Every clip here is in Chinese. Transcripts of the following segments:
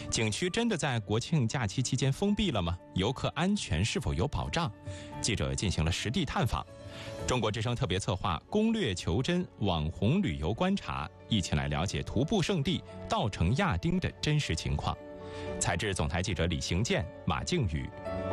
景区真的在国庆假期期间封闭了吗？游客安全是否有保障？记者进行了实地探访。中国之声特别策划攻略求真网红旅游观察，一起来了解徒步圣地稻城亚丁的真实情况。采制总台记者李行健、马靖宇。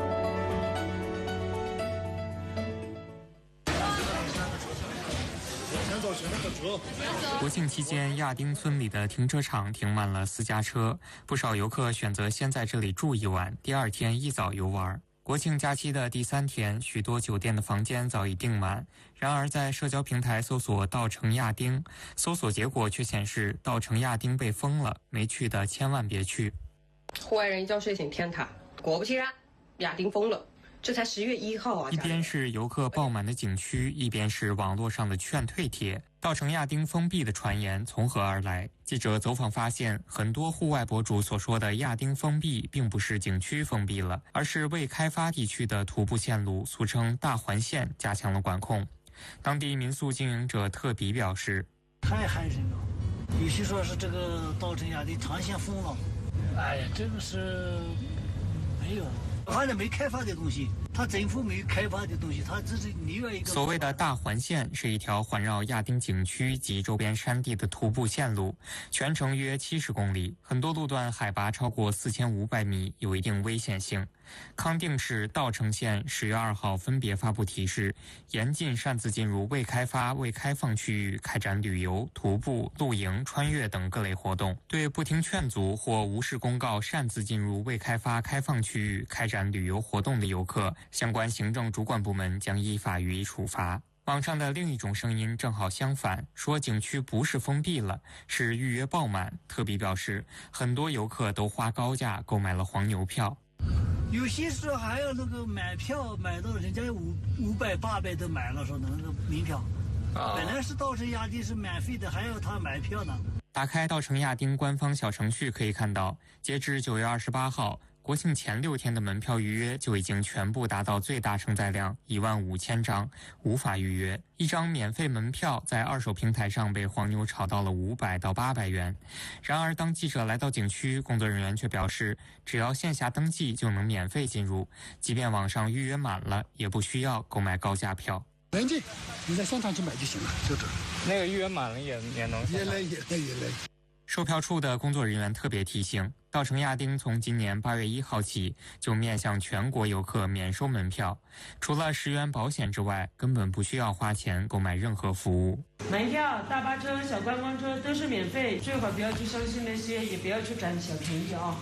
国庆期间，亚丁村里的停车场停满了私家车，不少游客选择先在这里住一晚，第二天一早游玩。国庆假期的第3天，许多酒店的房间早已订满。然而，在社交平台搜索稻城亚丁，搜索结果却显示稻城亚丁被封了，没去的千万别去。 户外人一觉睡醒天塌，果不其然，亚丁封了。这才10月1号啊！ 一边是游客爆满的景区，一边是网络上的劝退帖。稻城亚丁封闭的传言从何而来？记者走访发现，很多户外博主所说的亚丁封闭，并不是景区封闭了，而是未开发地区的徒步线路，俗称大环线，加强了管控。当地民宿经营者特比表示：“ 太害人了，有些说是这个稻城亚丁长线封了。哎呀，这个是没有。”反正没开发的东西，它政府没有开发的东西，它只是另外一个。 所谓的大环线是一条环绕亚丁景区及周边山地的徒步线路，全程约70公里，很多路段海拔超过4500米，有一定危险性。康定市稻城县10月2号分别发布提示，严禁擅自进入未开发、未开放区域开展旅游、徒步、露营、穿越等各类活动。对不听劝阻或无视公告擅自进入未开发、开放区域开展旅游活动的游客，相关行政主管部门将依法予以处罚。网上的另一种声音正好相反，说景区不是封闭了，是预约爆满。特比表示，很多游客都花高价购买了黄牛票。 有些时候还要那个买票，买到人家500、800都买了，说那个门票，本来是稻城亚丁是免费的，还要他买票呢。 打开稻城亚丁官方小程序可以看到，截至9月28号，国庆前6天的门票预约就已经全部达到最大承载量15000张，无法预约。一张免费门票在二手平台上被黄牛炒到了500到800元。然而，当记者来到景区，工作人员却表示，只要线下登记就能免费进入，即便网上预约满了，也不需要购买高价票。 能进，你在现场去买就行了，就这。 那个预约满了也能。 也来。 售票处的工作人员特别提醒，稻城亚丁从今年8月1号起就面向全国游客免收门票，除了10元保险之外，根本不需要花钱购买任何服务。 门票、大巴车、小观光车都是免费，最好不要去相信那些，也不要去占小便宜啊。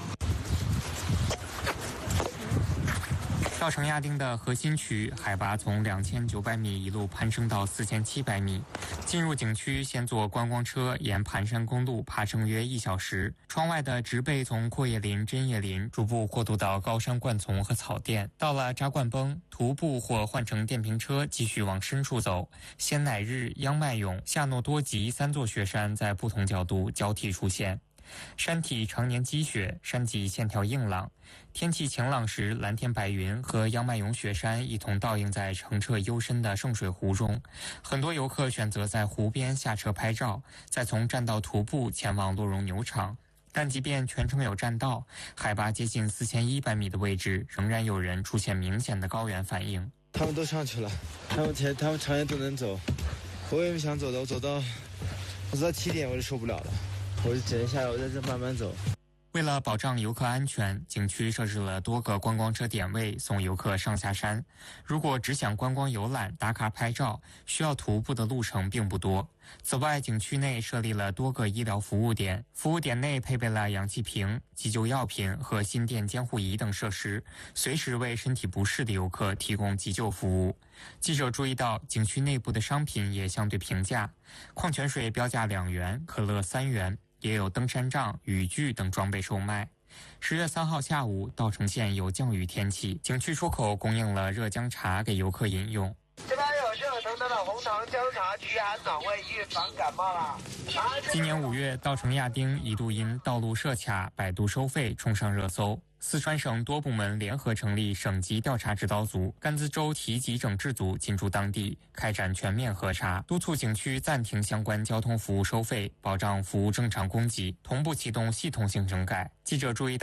稻城亚丁的核心区海拔从2900米一路攀升到4700米。进入景区，先坐观光车沿盘山公路爬升约1小时。窗外的植被从阔叶林、针叶林逐步过渡到高山灌丛和草甸。到了扎灌崩，徒步或换乘电瓶车继续往深处走。仙乃日、央麦勇、夏诺多吉3座雪山在不同角度交替出现。山体常年积雪，山脊线条硬朗。天气晴朗时，蓝天白云和央麦勇雪山一同倒映在澄澈幽深的圣水湖中。很多游客选择在湖边下车拍照，再从栈道徒步前往洛绒牛场。但即便全程有栈道，海拔接近4100米的位置，仍然有人出现明显的高原反应。 他们都上去了，他们常年都能走，我也不想走的，我走到7点我就受不了了。我就只能下来，我在这慢慢走。 为了保障游客安全，景区设置了多个观光车点位，送游客上下山。如果只想观光游览、打卡拍照，需要徒步的路程并不多。此外，景区内设立了多个医疗服务点，服务点内配备了氧气瓶、急救药品和心电监护仪等设施，随时为身体不适的游客提供急救服务。记者注意到，景区内部的商品也相对平价，矿泉水标价2元，可乐3元。也有登山杖、雨具等装备售卖。10月3号下午，稻城县有降雨天气，景区出口供应了热姜茶给游客饮用。 这边有热腾腾的红糖姜茶，驱寒暖胃，预防感冒啦。 今年5月，稻城亚丁一度因道路设卡、摆渡收费冲上热搜。四川省多部门联合成立省级调查指导组、甘孜州提级整治组进驻当地，开展全面核查，督促景区暂停相关交通服务收费，保障服务正常供给，同步启动系统性整改。记者注意到